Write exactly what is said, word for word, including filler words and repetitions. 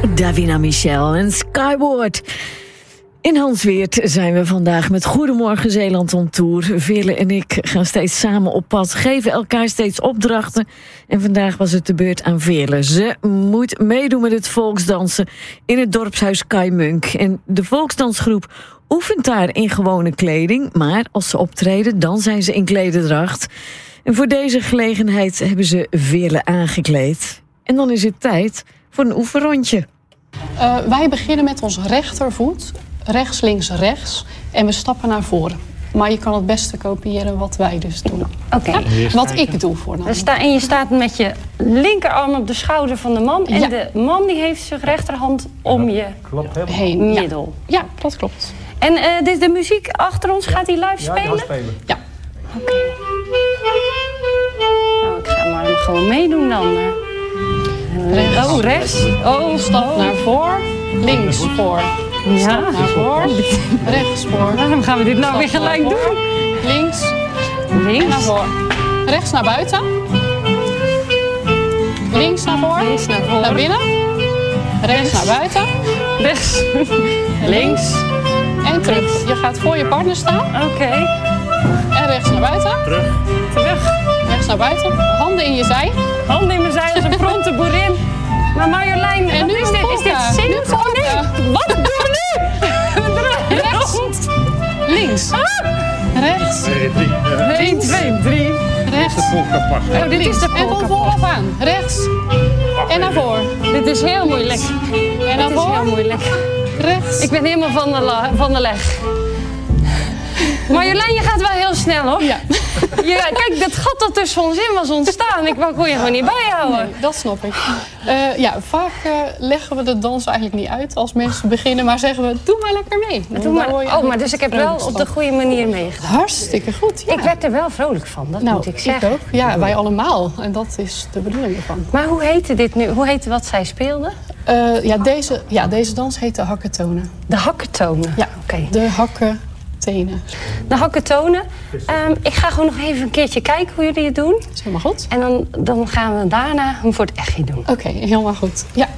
Davina Michel en Skyward. In Hansweert zijn we vandaag met Goedemorgen Zeeland on tour. Veerle en ik gaan steeds samen op pad, geven elkaar steeds opdrachten. En vandaag was het de beurt aan Veerle. Ze moet meedoen met het volksdansen in het dorpshuis Kai Munk. En de volksdansgroep oefent daar in gewone kleding. Maar als ze optreden, dan zijn ze in klederdracht. En voor deze gelegenheid hebben ze Veerle aangekleed. En dan is het tijd voor een oefenrondje. Uh, wij beginnen met onze rechtervoet. Rechts, links, rechts. En we stappen naar voren. Maar je kan het beste kopiëren wat wij dus doen. Oké. Okay. Ja, wat ik doe voor dan. Sta, en je staat met je linkerarm op de schouder van de man. En ja. de man die heeft zijn rechterhand om je heen. middel. Ja, ja, dat klopt. En uh, dit, de muziek achter ons, gaat die live spelen? Ja, die spelen. Ja. Oké. Okay. Nou, ik ga maar gewoon meedoen dan. Rechts. Oh, rechts. Oh, stap naar voor. Links voor. Ja. Stap naar voor. Rechts voor. Waarom gaan we dit nou stap weer gelijk doen? Links. Links. En naar voor. Rechts naar buiten. Links naar voor. Links naar voor. Naar binnen. Rechts naar buiten. Rechts. Links. En terug. Je gaat voor je partner staan. Oké. Okay. En rechts naar buiten. Terug. Terug. Rechts naar buiten. Handen in je zij. Handen in mijn zij als een pronte boerin. Maar Marjolein, en nu is dit? Is dit Sims? Oh nee! Wat doen we nu? Rechts. Links. Ah. Rechts. twee, drie. één, twee, drie. Rechts. De polka pas. Oh, dit is de polka. En kom vooraf aan. Rechts. En naar voren. Dit is heel moeilijk. En naar Dit is heel voren. moeilijk. Rechts. Ik ben helemaal van de, la, van de leg. Marjolein, je gaat wel heel snel, hoor. Ja. Ja, kijk, dat gat dat tussen ons in was ontstaan. Ik kon je gewoon niet bijhouden. Nee, dat snap ik. Uh, ja, vaak uh, leggen we de dans eigenlijk niet uit als mensen beginnen. Maar zeggen we, doe maar lekker mee. Doe maar, oh, maar dus ik heb wel op de goede manier meegedaan. Hartstikke goed, ja. Ik werd er wel vrolijk van, dat nou, moet ik zeggen. Ik ook. Ja, wij allemaal. En dat is de bedoeling ervan. Maar hoe heette dit nu? Hoe heette wat zij speelde? Uh, ja, deze, ja, deze dans heet de hakkentonen. De hakkentonen? Ja, oké. Okay. De hakken. Tenen. De hakkentonen. Um, ik ga gewoon nog even een keertje kijken hoe jullie het doen. Dat is helemaal goed. En dan, dan gaan we daarna hem voor het echtje doen. Oké, okay, helemaal goed. Ja.